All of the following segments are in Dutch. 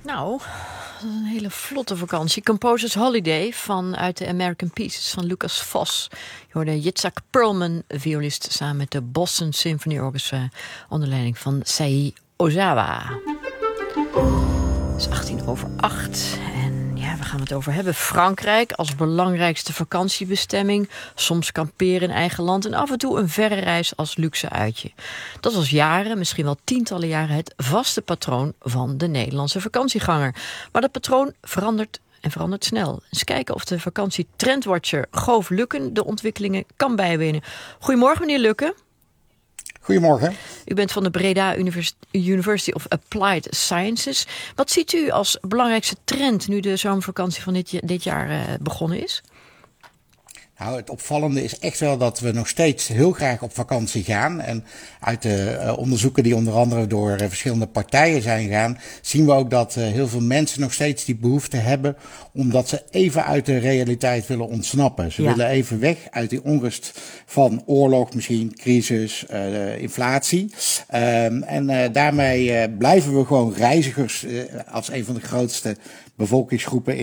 Nou, een hele vlotte vakantie. Composers Holiday uit de American Pieces van Lucas Vos. Je hoorde Yitzhak Perlman, violist, samen met de Boston Symphony Orchestra onder leiding van Sei Ozawa. Het is 8:18 en ja, waar gaan we het over hebben? Frankrijk als belangrijkste vakantiebestemming. Soms kamperen in eigen land en af en toe een verre reis als luxe uitje. Dat is al jaren, misschien wel tientallen jaren, het vaste patroon van de Nederlandse vakantieganger. Maar dat patroon verandert en verandert snel. Eens kijken of de vakantietrendwatcher Goof Lukken de ontwikkelingen kan bijbenen. Goedemorgen, meneer Lukken. Goedemorgen. U bent van de Breda University of Applied Sciences. Wat ziet u als belangrijkste trend nu de zomervakantie van dit jaar begonnen is? Nou, het opvallende is echt wel dat we nog steeds heel graag op vakantie gaan. En uit de onderzoeken die onder andere door verschillende partijen zijn gegaan, zien we ook dat heel veel mensen nog steeds die behoefte hebben, omdat ze even uit de realiteit willen ontsnappen. Ze willen even weg uit die onrust van oorlog, misschien crisis, inflatie. Daarmee blijven we gewoon reizigers als een van de grootste bevolkingsgroepen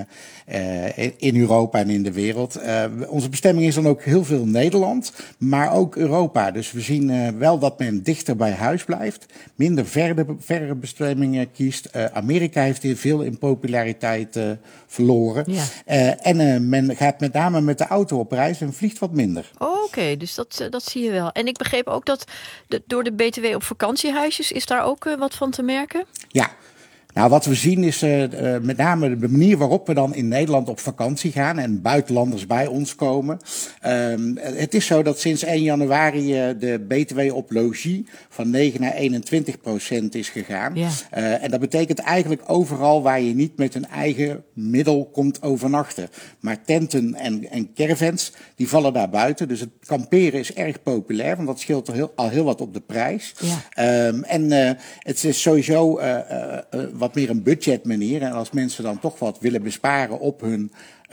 in Europa en in de wereld. Onze bestemming is dan ook heel veel Nederland, maar ook Europa. Dus we zien wel dat men dichter bij huis blijft, minder verre bestemmingen kiest. Amerika heeft hier veel in populariteit verloren. Ja. Men gaat met name met de auto op reis en vliegt wat minder. Oké, dus dat zie je wel. En ik begreep ook dat door de BTW op vakantiehuisjes is daar ook wat van te merken? Ja. Nou, wat we zien is met name de manier waarop we dan in Nederland op vakantie gaan en buitenlanders bij ons komen. Het is zo dat sinds 1 januari de BTW op logies van 9 naar 21% is gegaan. Ja. En dat betekent eigenlijk overal waar je niet met een eigen middel komt overnachten. Maar tenten en caravans, die vallen daar buiten. Dus het kamperen is erg populair, want dat scheelt al heel wat op de prijs. Ja. Het is sowieso wat meer een budgetmanier. En als mensen dan toch wat willen besparen op hun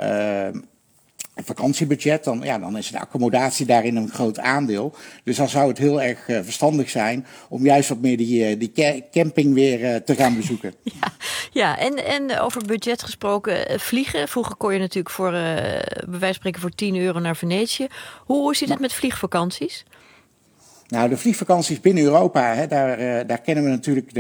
vakantiebudget, dan is de accommodatie daarin een groot aandeel. Dus dan zou het heel erg verstandig zijn om juist wat meer die camping weer te gaan bezoeken. Ja, en over budget gesproken, vliegen. Vroeger kon je natuurlijk voor, bij wijze van spreken, voor €10 naar Venetië. Hoe zit het met vliegvakanties? Nou, de vliegvakanties binnen Europa, daar kennen we natuurlijk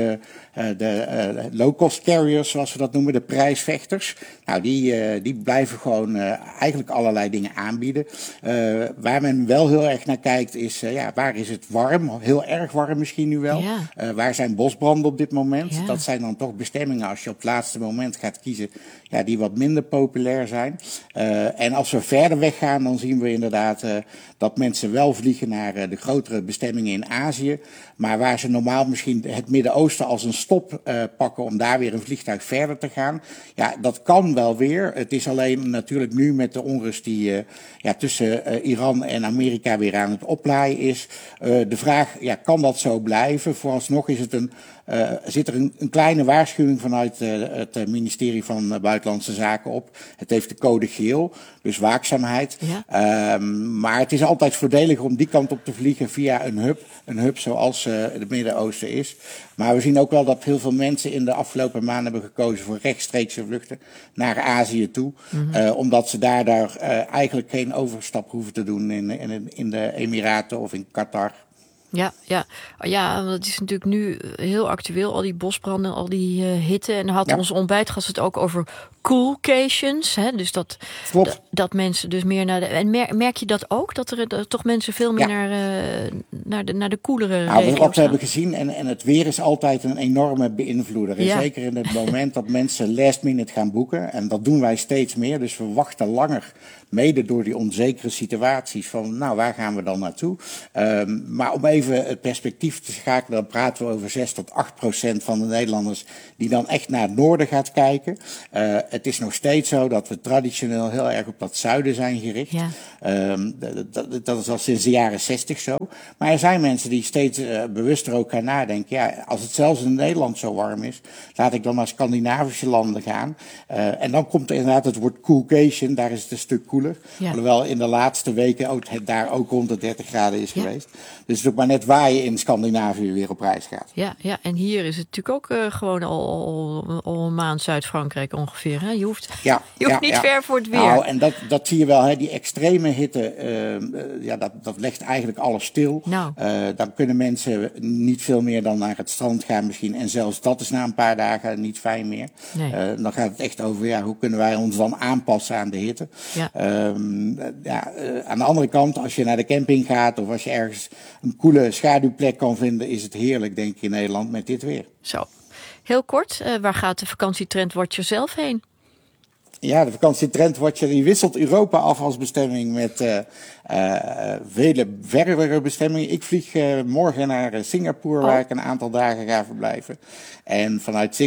de low-cost carriers, zoals we dat noemen, de prijsvechters. Nou, die blijven gewoon eigenlijk allerlei dingen aanbieden. Waar men wel heel erg naar kijkt is, waar is het warm? Heel erg warm misschien nu wel. Ja. Waar zijn bosbranden op dit moment? Ja. Dat zijn dan toch bestemmingen, als je op het laatste moment gaat kiezen, die wat minder populair zijn. En als we verder weggaan, dan zien we inderdaad dat mensen wel vliegen naar de grotere bestemmingen in Azië. Maar waar ze normaal misschien het Midden-Oosten als een stop pakken om daar weer een vliegtuig verder te gaan. Ja, dat kan wel weer. Het is alleen natuurlijk nu met de onrust die tussen Iran en Amerika weer aan het oplaaien is. De vraag, kan dat zo blijven? Vooralsnog is het zit er een kleine waarschuwing vanuit het ministerie van Buitenlandse Zaken op. Het heeft de code geel, dus waakzaamheid. Ja. Maar het is altijd voordeliger om die kant op te vliegen via een hub zoals het Midden-Oosten is. Maar we zien ook wel dat heel veel mensen in de afgelopen maanden hebben gekozen voor rechtstreekse vluchten naar Azië toe. Mm-hmm. Omdat ze daar eigenlijk geen overstap hoeven te doen in de Emiraten of in Qatar. Ja, want het is natuurlijk nu heel actueel, al die bosbranden, al die hitte. En dan had ons ontbijtgast het ook over coolcations. Hè? Dus dat mensen dus meer naar de... En merk je dat ook? Dat er toch mensen veel meer naar de koelere regio's wat we hebben gezien, en het weer is altijd een enorme beïnvloeder. En zeker in het moment dat mensen last minute gaan boeken. En dat doen wij steeds meer. Dus we wachten langer, mede door die onzekere situaties van, waar gaan we dan naartoe? Maar om even het perspectief te schakelen, dan praten we over 6-8% van de Nederlanders die dan echt naar het noorden gaat kijken. Het is nog steeds zo dat we traditioneel heel erg op dat zuiden zijn gericht. Ja. Dat is al sinds de jaren 60 zo. Maar er zijn mensen die steeds bewuster ook gaan nadenken. Als het zelfs in Nederland zo warm is, laat ik dan naar Scandinavische landen gaan. En dan komt er inderdaad het woord coolcation, daar is het een stuk koeler. Ja. Alhoewel in de laatste weken daar ook rond de 30 graden is geweest. Dus het is ook maar net waar je in Scandinavië weer op reis gaat. Ja, en hier is het natuurlijk ook gewoon al een maand Zuid-Frankrijk ongeveer. Hè? Je hoeft niet ver voor het weer. Nou, en dat zie je wel, hè? Die extreme hitte, dat legt eigenlijk alles stil. Nou. Dan kunnen mensen niet veel meer dan naar het strand gaan misschien. En zelfs dat is na een paar dagen niet fijn meer. Nee. Dan gaat het echt over, hoe kunnen wij ons dan aanpassen aan de hitte. Ja. Aan de andere kant, als je naar de camping gaat of als je ergens een koele schaduwplek kan vinden, is het heerlijk, denk ik, in Nederland met dit weer. Zo. Heel kort, waar gaat de vakantietrendwatcher zelf heen? Ja, de vakantietrendwatcher die wisselt Europa af als bestemming met vele verdere bestemmingen. Ik vlieg morgen naar Singapore, waar ik een aantal dagen ga verblijven. En vanuit Singapore